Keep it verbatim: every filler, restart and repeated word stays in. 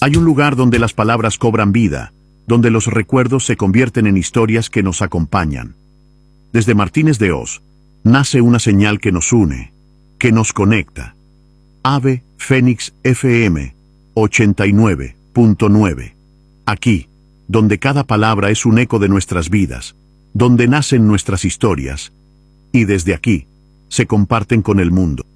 Hay un lugar donde las palabras cobran vida, donde los recuerdos se convierten en historias que nos acompañan. Desde Martínez de Oz, nace una señal que nos une, que nos conecta. Ave Fénix F M ochenta y nueve punto nueve. Aquí, donde cada palabra es un eco de nuestras vidas, donde nacen nuestras historias, y desde aquí, se comparten con el mundo.